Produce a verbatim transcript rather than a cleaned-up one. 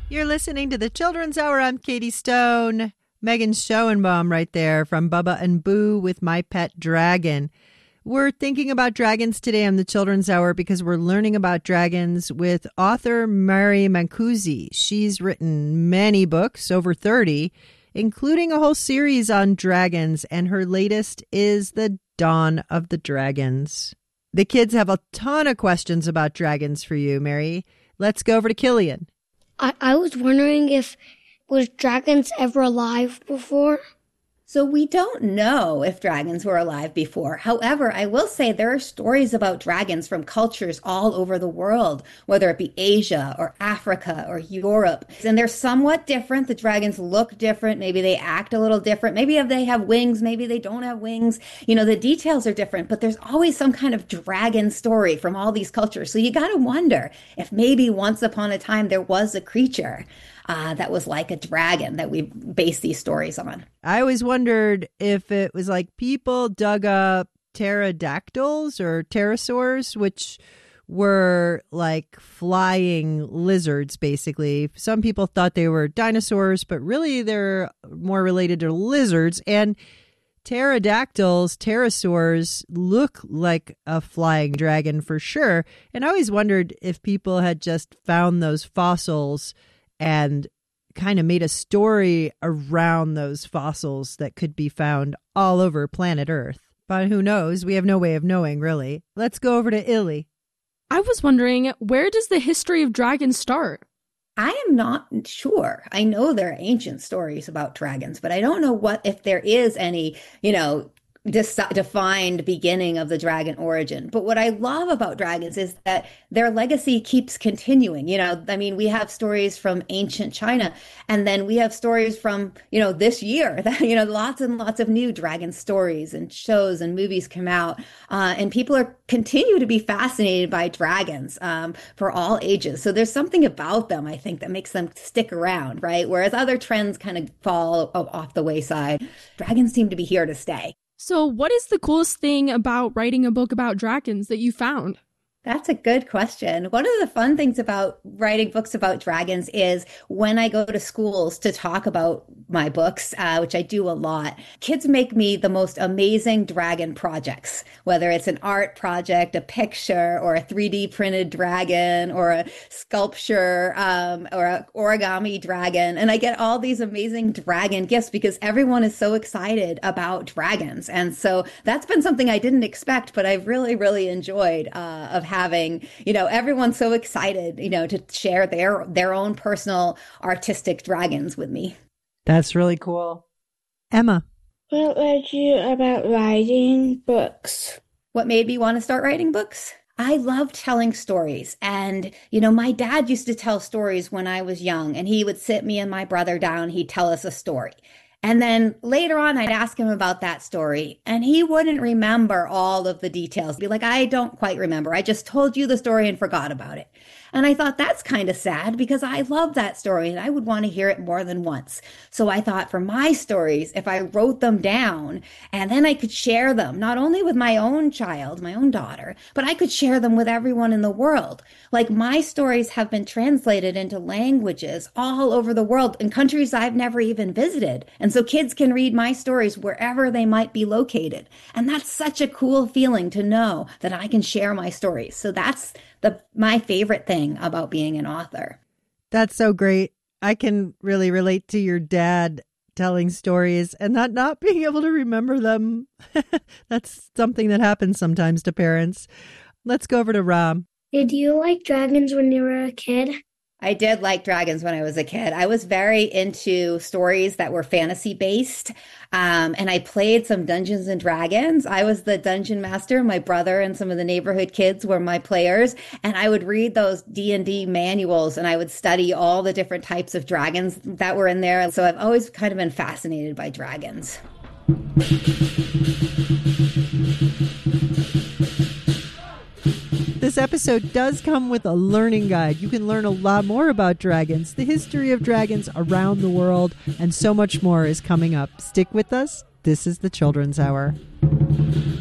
You're listening to the Children's Hour. I'm Katie Stone. Megan Schoenbaum right there from Bubba and Boo with My Pet Dragon. We're thinking about dragons today on the Children's Hour because we're learning about dragons with author Mary Mancusi. She's written many books, over thirty, including a whole series on dragons, and her latest is The Dawn of the Dragons. The kids have a ton of questions about dragons for you, Mary. Let's go over to Killian. I, I was wondering if, was dragons ever alive before? So we don't know if dragons were alive before. However, I will say there are stories about dragons from cultures all over the world, whether it be Asia or Africa or Europe. And they're somewhat different. The dragons look different. Maybe they act a little different. Maybe if they have wings, maybe they don't have wings. You know, the details are different, but there's always some kind of dragon story from all these cultures. So you got to wonder if maybe once upon a time there was a creature Uh, that was like a dragon that we base these stories on. I always wondered if it was like people dug up pterodactyls or pterosaurs, which were like flying lizards, basically. Some people thought they were dinosaurs, but really they're more related to lizards. And pterodactyls, pterosaurs look like a flying dragon for sure. And I always wondered if people had just found those fossils and kind of made a story around those fossils that could be found all over planet Earth. But who knows? We have no way of knowing, really. Let's go over to Illy. I was wondering, where does the history of dragons start? I am not sure. I know there are ancient stories about dragons, but I don't know what if there is any, you know, Dis- defined beginning of the dragon origin. But what I love about dragons is that their legacy keeps continuing. You know, I mean, we have stories from ancient China, and then we have stories from, you know, this year that, you know, lots and lots of new dragon stories and shows and movies come out. Uh, and people are continue to be fascinated by dragons um, for all ages. So there's something about them, I think, that makes them stick around, right? Whereas other trends kind of fall off the wayside. Dragons seem to be here to stay. So what is the coolest thing about writing a book about dragons that you found? That's a good question. One of the fun things about writing books about dragons is when I go to schools to talk about my books, uh, which I do a lot, kids make me the most amazing dragon projects, whether it's an art project, a picture, or a three D printed dragon, or a sculpture, um, or an origami dragon. And I get all these amazing dragon gifts because everyone is so excited about dragons. And so that's been something I didn't expect, but I've really, really enjoyed uh, of having having, you know, everyone's so excited, you know, to share their their own personal artistic dragons with me. That's really cool. Emma. What led you about writing books? What made me want to start writing books? I love telling stories. And, you know, my dad used to tell stories when I was young, and he would sit me and my brother down. He'd tell us a story. And then later on, I'd ask him about that story, and he wouldn't remember all of the details. He'd be like, I don't quite remember. I just told you the story and forgot about it. And I thought that's kind of sad because I love that story and I would want to hear it more than once. So I thought for my stories, if I wrote them down and then I could share them, not only with my own child, my own daughter, but I could share them with everyone in the world. Like my stories have been translated into languages all over the world in countries I've never even visited. And so kids can read my stories wherever they might be located. And that's such a cool feeling to know that I can share my stories. So that's the my favorite thing about being an author. That's so great. I can really relate to your dad telling stories and not, not being able to remember them. That's something that happens sometimes to parents. Let's go over to Ram. Did you like dragons when you were a kid? I did like dragons when I was a kid. I was very into stories that were fantasy based. Um, and I played some Dungeons and Dragons. I was the dungeon master. My brother and some of the neighborhood kids were my players. And I would read those D and D manuals and I would study all the different types of dragons that were in there. So I've always kind of been fascinated by dragons. This episode does come with a learning guide. You can learn a lot more about dragons, the history of dragons around the world, and so much more is coming up. Stick with us. This is the Children's Hour.